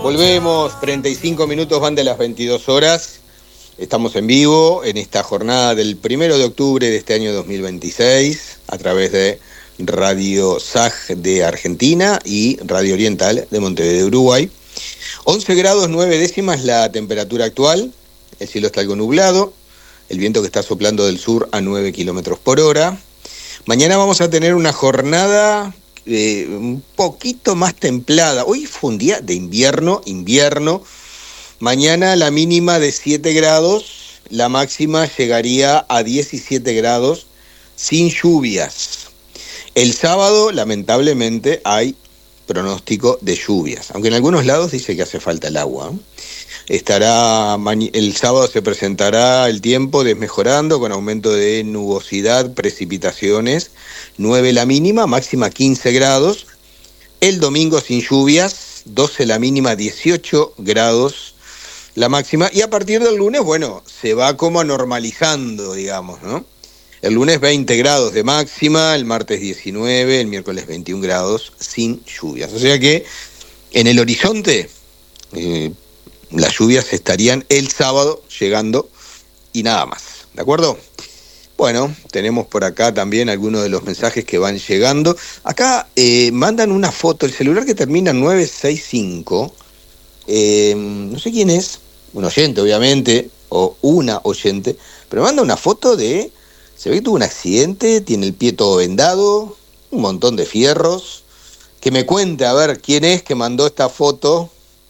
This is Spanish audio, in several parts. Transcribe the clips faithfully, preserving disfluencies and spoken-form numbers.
Volvemos, treinta y cinco minutos van de las veintidós horas. Estamos en vivo en esta jornada del primero de octubre de este año dos mil veintiséis a través de Radio S A G de Argentina y Radio Oriental de Montevideo, Uruguay. once grados nueve décimas la temperatura actual, el cielo está algo nublado, el viento que está soplando del sur a nueve kilómetros por hora. Mañana vamos a tener una jornada eh, un poquito más templada. Hoy fue un día de invierno, invierno. Mañana la mínima de siete grados, la máxima llegaría a diecisiete grados sin lluvias. El sábado, lamentablemente, hay pronóstico de lluvias, aunque en algunos lados dice que hace falta el agua. Estará, el sábado se presentará el tiempo desmejorando con aumento de nubosidad, precipitaciones, nueve la mínima, máxima quince grados. El domingo sin lluvias, doce la mínima, dieciocho grados la máxima. Y a partir del lunes, bueno, se va como normalizando, digamos, ¿no? El lunes veinte grados de máxima, el martes diecinueve, el miércoles veintiún grados sin lluvias. O sea que en el horizonte eh, las lluvias estarían el sábado llegando y nada más, ¿de acuerdo? Bueno, tenemos por acá también algunos de los mensajes que van llegando. Acá eh, mandan una foto, el celular que termina en nueve seis cinco, eh, no sé quién es, un oyente obviamente, o una oyente, pero manda una foto de... Se ve que tuvo un accidente, tiene el pie todo vendado, un montón de fierros. Que me cuente a ver quién es que mandó esta foto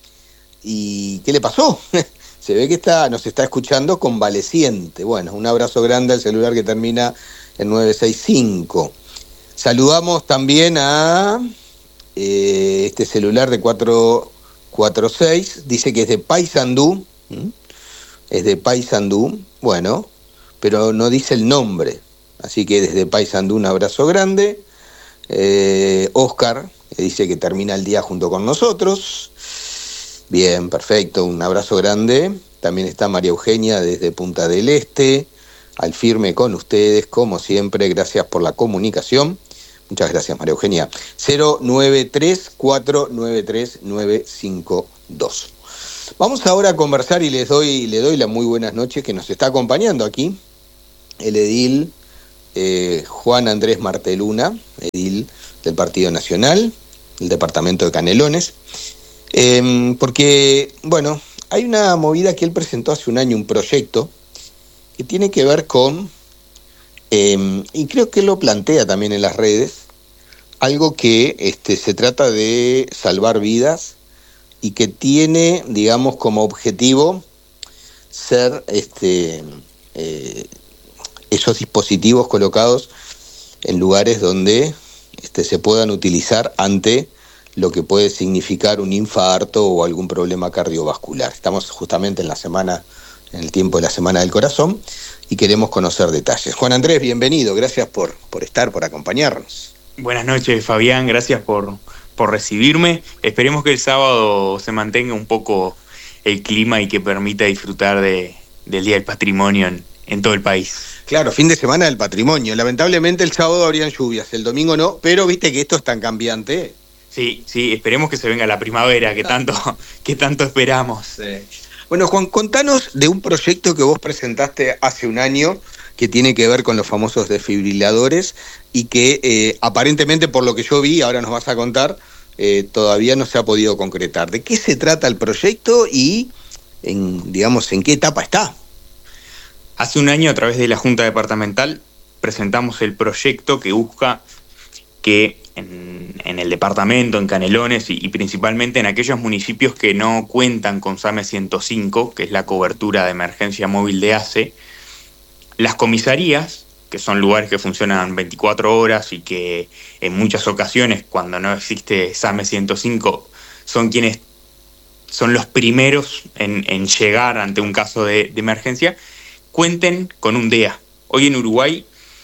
y qué le pasó. Se ve que está, nos está escuchando convaleciente. Bueno, un abrazo grande al celular que termina en nueve seis cinco. Saludamos también a eh, este celular de cuatro cuatro seis. Dice que es de Paysandú. ¿Mm? Es de Paysandú. Bueno, pero no dice el nombre, así que desde Paysandú un abrazo grande. eh, Oscar, que dice que termina el día junto con nosotros. Bien, perfecto, un abrazo grande. También está María Eugenia desde Punta del Este, al firme con ustedes, como siempre, gracias por la comunicación. Muchas gracias, María Eugenia. cero nueve tres cuatro nueve tres nueve cinco dos. Vamos ahora a conversar y les doy, le doy las muy buenas noches, que nos está acompañando aquí el edil eh, Juan Andrés Marteluna, edil del Partido Nacional, del departamento de Canelones, eh, porque, bueno, hay una movida que él presentó hace un año, un proyecto que tiene que ver con, eh, y creo que él lo plantea también en las redes, algo que este, se trata de salvar vidas y que tiene, digamos, como objetivo ser este eh, esos dispositivos colocados en lugares donde este, se puedan utilizar ante lo que puede significar un infarto o algún problema cardiovascular. Estamos justamente en la semana, en el tiempo de la Semana del Corazón, y queremos conocer detalles. Juan Andrés, bienvenido, gracias por, por estar, por acompañarnos. Buenas noches, Fabián, gracias por, por recibirme. Esperemos que el sábado se mantenga un poco el clima y que permita disfrutar de, del Día del Patrimonio en, en todo el país. Claro, fin de semana del patrimonio. Lamentablemente el sábado habrían lluvias, el domingo no, pero viste que esto es tan cambiante. Sí, sí, esperemos que se venga la primavera, que tanto, que tanto esperamos. Sí. Bueno, Juan, contanos de un proyecto que vos presentaste hace un año que tiene que ver con los famosos desfibriladores y que eh, aparentemente, por lo que yo vi, ahora nos vas a contar, eh, todavía no se ha podido concretar. ¿De qué se trata el proyecto y, en, digamos, en qué etapa está? Hace un año, a través de la Junta Departamental, presentamos el proyecto que busca que en, en el departamento, en Canelones y, y principalmente en aquellos municipios que no cuentan con SAME ciento cinco, que es la cobertura de emergencia móvil de A C E, las comisarías, que son lugares que funcionan veinticuatro horas y que en muchas ocasiones, cuando no existe SAME ciento cinco, son quienes son los primeros en, en llegar ante un caso de, de emergencia, cuenten con un D E A. Hoy en Uruguay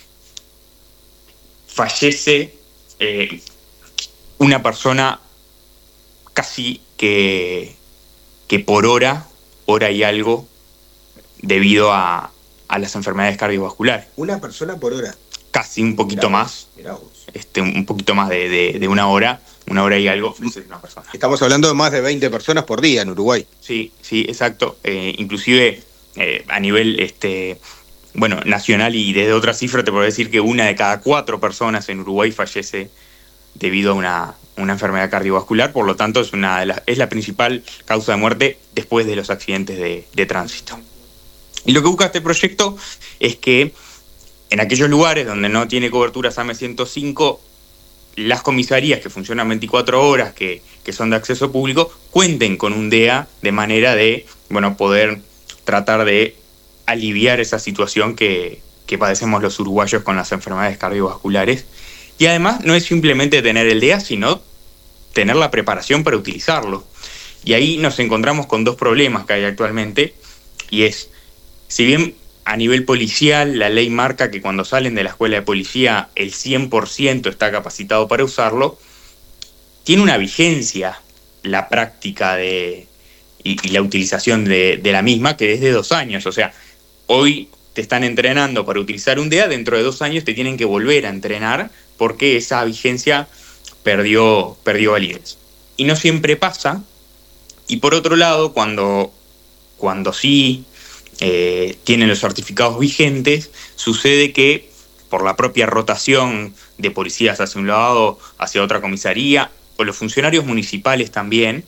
fallece eh, una persona casi que, que por hora, hora y algo, debido a, a las enfermedades cardiovasculares. Una persona por hora. casi un poquito mirá, más, mirá este, un poquito más de, de, de una hora, una hora y algo, una persona. Estamos hablando de más de veinte personas por día en Uruguay. Sí, sí, exacto. Eh, inclusive eh, a nivel este, bueno, nacional y desde otra cifra te puedo decir que una de cada cuatro personas en Uruguay fallece debido a una, una enfermedad cardiovascular, por lo tanto es, una de las, es la principal causa de muerte después de los accidentes de, de tránsito. Y lo que busca este proyecto es que en aquellos lugares donde no tiene cobertura SAME ciento cinco, las comisarías que funcionan veinticuatro horas, que, que son de acceso público, cuenten con un D E A de manera de, bueno, poder tratar de aliviar esa situación que, que padecemos los uruguayos con las enfermedades cardiovasculares. Y además no es simplemente tener el D E A, sino tener la preparación para utilizarlo. Y ahí nos encontramos con dos problemas que hay actualmente, y es, si bien a nivel policial, la ley marca que cuando salen de la escuela de policía el cien por ciento está capacitado para usarlo, tiene una vigencia la práctica de, y, y la utilización de, de la misma, que es de dos años. O sea, hoy te están entrenando para utilizar un D E A, dentro de dos años te tienen que volver a entrenar porque esa vigencia perdió, perdió validez. Y no siempre pasa. Y por otro lado, cuando, cuando sí... Eh, tienen los certificados vigentes, sucede que por la propia rotación de policías hacia un lado, hacia otra comisaría, o los funcionarios municipales también,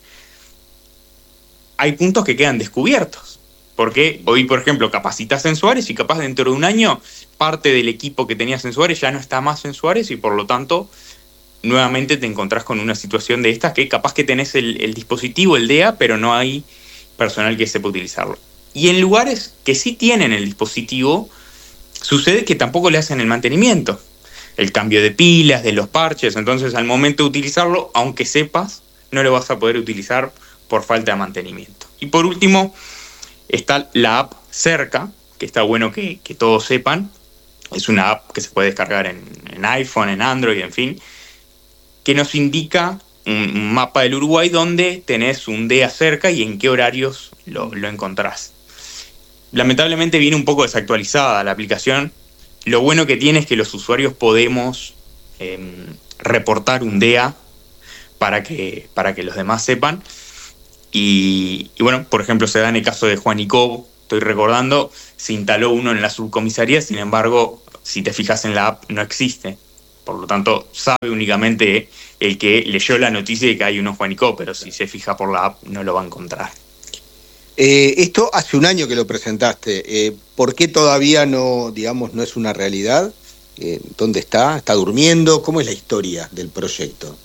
hay puntos que quedan descubiertos. Porque hoy, por ejemplo, capacitas en Suárez y capaz dentro de un año parte del equipo que tenías en Suárez ya no está más en Suárez y por lo tanto nuevamente te encontrás con una situación de estas que capaz que tenés el, el dispositivo, el D E A, pero no hay personal que sepa utilizarlo. Y en lugares que sí tienen el dispositivo, sucede que tampoco le hacen el mantenimiento. El cambio de pilas, de los parches, entonces al momento de utilizarlo, aunque sepas, no lo vas a poder utilizar por falta de mantenimiento. Y por último, está la app Cerca, que está bueno que, que todos sepan. Es una app que se puede descargar en, en iPhone, en Android, en fin, que nos indica un, un mapa del Uruguay donde tenés un D E A cerca y en qué horarios lo, lo encontrás. Lamentablemente viene un poco desactualizada la aplicación. Lo bueno que tiene es que los usuarios podemos eh, reportar un D E A para que, para que los demás sepan. Y, y bueno, por ejemplo, se da en el caso de Juanico, estoy recordando, se instaló uno en la subcomisaría, sin embargo, si te fijas en la app, no existe. Por lo tanto, sabe únicamente el que leyó la noticia de que hay uno Juanico, pero si se fija por la app, no lo va a encontrar. Eh, esto hace un año que lo presentaste. Eh, ¿Por qué todavía no, digamos, no es una realidad? Eh, ¿Dónde está? ¿Está durmiendo? ¿Cómo es la historia del proyecto?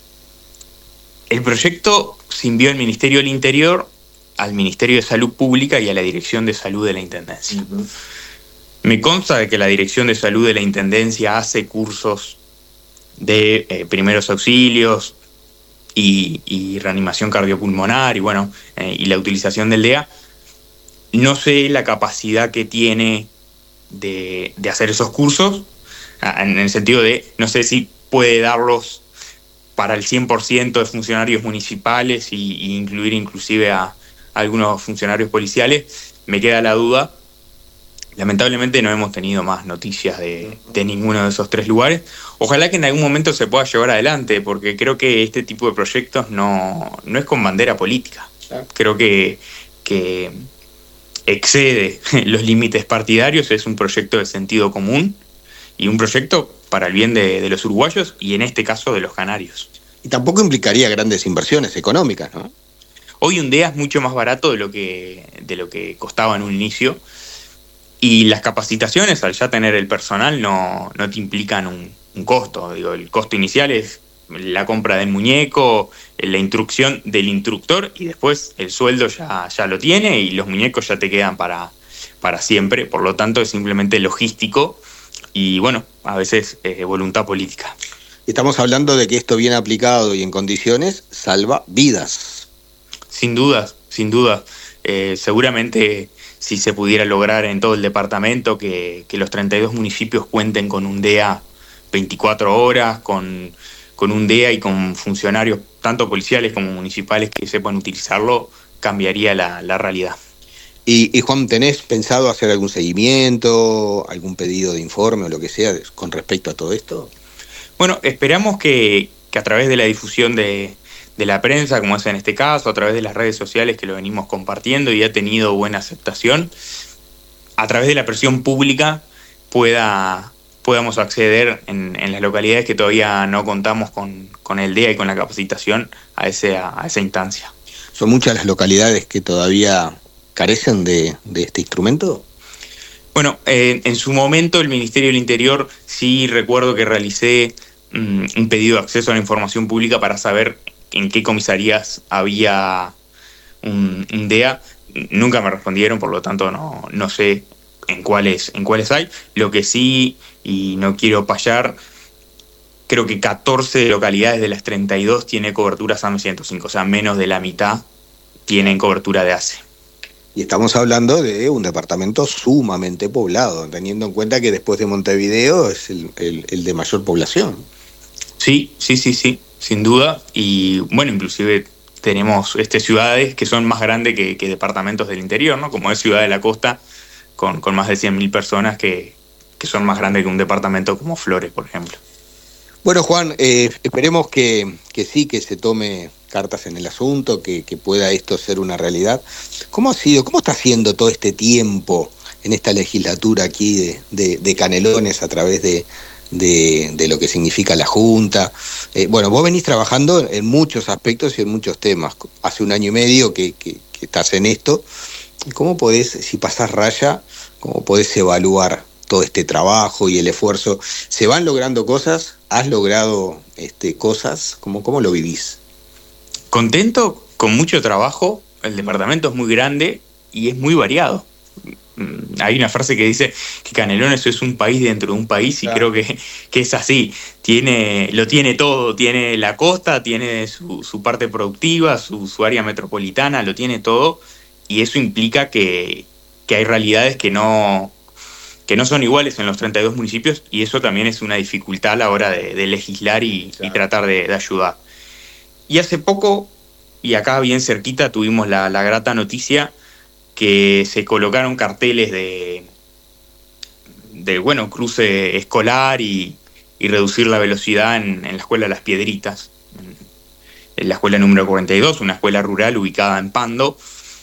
El proyecto se envió al Ministerio del Interior, al Ministerio de Salud Pública y a la Dirección de Salud de la Intendencia. Uh-huh. Me consta de que la Dirección de Salud de la Intendencia hace cursos de eh, primeros auxilios y, y reanimación cardiopulmonar y bueno, eh, y la utilización del D E A. No sé la capacidad que tiene de, de hacer esos cursos, en el sentido de, no sé si puede darlos para el cien por ciento de funcionarios municipales y, y incluir inclusive a, a algunos funcionarios policiales. Me queda la duda. Lamentablemente no hemos tenido más noticias de, de ninguno de esos tres lugares. Ojalá que en algún momento se pueda llevar adelante, porque creo que este tipo de proyectos no, no es con bandera política. Creo que... que excede los límites partidarios, es un proyecto de sentido común y un proyecto para el bien de, de los uruguayos y en este caso de los canarios. Y tampoco implicaría grandes inversiones económicas, ¿no? Hoy un D E A es mucho más barato de lo que, de lo que costaba en un inicio y las capacitaciones, al ya tener el personal, no, no te implican un, un costo. Digo, el costo inicial es la compra del muñeco, la instrucción del instructor y después el sueldo ya, ya lo tiene y los muñecos ya te quedan para, para siempre. Por lo tanto es simplemente logístico y bueno, a veces eh, voluntad política. Estamos hablando de que esto bien aplicado y en condiciones salva vidas. Sin duda, sin duda. Eh, seguramente si se pudiera lograr en todo el departamento que, que los treinta y dos municipios cuenten con un D E A veinticuatro horas, con... con un D E A y con funcionarios tanto policiales como municipales que sepan utilizarlo, cambiaría la, la realidad. Y, y Juan, ¿tenés pensado hacer algún seguimiento, algún pedido de informe o lo que sea con respecto a todo esto? Bueno, esperamos que, que a través de la difusión de, de la prensa, como es en este caso, a través de las redes sociales que lo venimos compartiendo y ha tenido buena aceptación, a través de la presión pública pueda, podamos acceder en, en las localidades que todavía no contamos con, con el D E A y con la capacitación a, ese, a, a esa instancia. ¿Son muchas las localidades que todavía carecen de, de este instrumento? Bueno, eh, en su momento el Ministerio del Interior sí recuerdo que realicé um, un pedido de acceso a la información pública para saber en qué comisarías había un, un D E A. Nunca me respondieron, por lo tanto no, no sé en cuáles, en cuáles hay. Lo que sí, y no quiero payar, creo que catorce localidades de las treinta y dos tiene cobertura SAME ciento cinco, o sea, menos de la mitad tienen cobertura de A C E. Y estamos hablando de un departamento sumamente poblado, teniendo en cuenta que después de Montevideo es el, el, el de mayor población. Sí, sí, sí, sí, sin duda. Y bueno, inclusive tenemos este, ciudades que son más grandes que, que departamentos del interior, ¿no? Como es Ciudad de la Costa, con, con más de cien mil personas que, que son más grandes que un departamento como Flores, por ejemplo. Bueno, Juan, eh, esperemos que, que sí, que se tome cartas en el asunto, que, que pueda esto ser una realidad. ¿Cómo ha sido, cómo está siendo todo este tiempo en esta legislatura aquí de, de, de Canelones a través de, de, de lo que significa la Junta? Eh, bueno, vos venís trabajando en muchos aspectos y en muchos temas. Hace un año y medio que, que, que estás en esto. ¿Cómo podés, si pasás raya, cómo podés evaluar todo este trabajo y el esfuerzo? ¿Se van logrando cosas? ¿Has logrado este, cosas? ¿Cómo, cómo lo vivís? Contento, con mucho trabajo. El departamento es muy grande y es muy variado. Hay una frase que dice que Canelones es un país dentro de un país y claro. creo que, que es así. Tiene, lo tiene todo, tiene la costa, tiene su, su parte productiva, su, su área metropolitana, lo tiene todo, y eso implica que, que hay realidades que no, que no son iguales en los treinta y dos municipios, y eso también es una dificultad a la hora de, de legislar y, claro. y tratar de, de ayudar. Y hace poco, y acá bien cerquita, tuvimos la, la grata noticia que se colocaron carteles de, de bueno, cruce escolar y, y reducir la velocidad en, en la escuela Las Piedritas, en la escuela número cuarenta y dos, una escuela rural ubicada en Pando,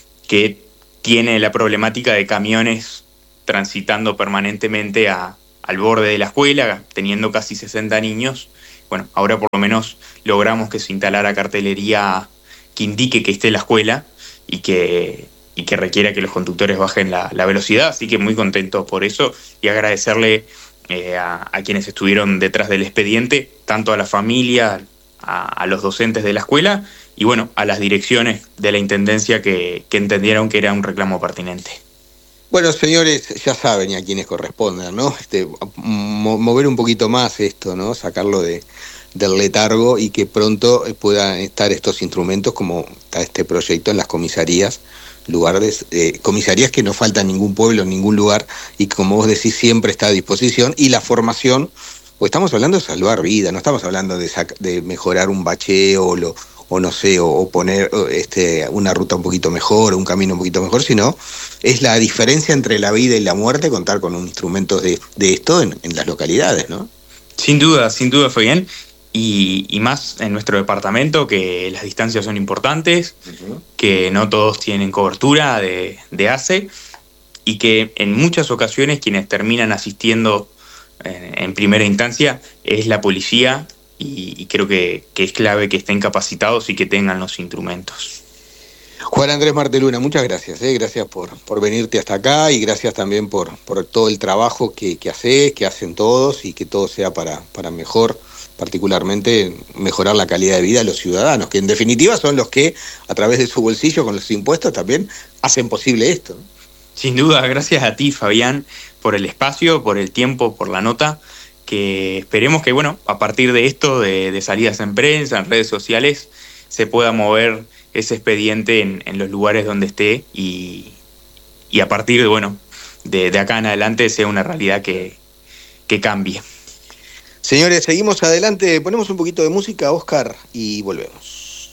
que tiene la problemática de camiones transitando permanentemente a, al borde de la escuela, teniendo casi sesenta niños. Bueno, ahora por lo menos logramos que se instalara cartelería que indique que esté la escuela y que, y que requiera que los conductores bajen la, la velocidad, así que muy contentos por eso y agradecerle eh, a, a quienes estuvieron detrás del expediente, tanto a la familia, a, a los docentes de la escuela y bueno, a las direcciones de la Intendencia que, que entendieron que era un reclamo pertinente. Bueno, señores, ya saben y a quienes correspondan, ¿no? Este, mo- mover un poquito más esto, ¿no? Sacarlo de, del letargo y que pronto puedan estar estos instrumentos como está este proyecto en las comisarías, lugares, eh, comisarías que no falta en ningún pueblo, en ningún lugar, y como vos decís, siempre está a disposición, y la formación, pues estamos hablando de salvar vidas, no estamos hablando de, sac- de mejorar un bacheo o lo... o no sé, o, o poner este, una ruta un poquito mejor, un camino un poquito mejor, sino es la diferencia entre la vida y la muerte contar con un instrumento de, de esto en, en las localidades, ¿no? Sin duda, sin duda, Fabián, y, y más en nuestro departamento, que las distancias son importantes, uh-huh. que no todos tienen cobertura de, de A C E, y que en muchas ocasiones quienes terminan asistiendo en, en primera instancia es la policía, y, y creo que, que es clave que estén capacitados y que tengan los instrumentos. Juan Andrés Marteluna, muchas gracias, ¿eh? Gracias por, por venirte hasta acá y gracias también por, por todo el trabajo que, que haces, que hacen todos y que todo sea para, para mejor, particularmente mejorar la calidad de vida de los ciudadanos, que en definitiva son los que a través de su bolsillo con los impuestos también hacen posible esto. Sin duda, gracias a ti, Fabián, por el espacio, por el tiempo, por la nota, que esperemos que, bueno, a partir de esto, de, de salidas en prensa, en redes sociales, se pueda mover ese expediente en, en los lugares donde esté y, y a partir de, bueno, de, de acá en adelante sea una realidad que, que cambie. Señores, seguimos adelante, ponemos un poquito de música, Oscar, y volvemos.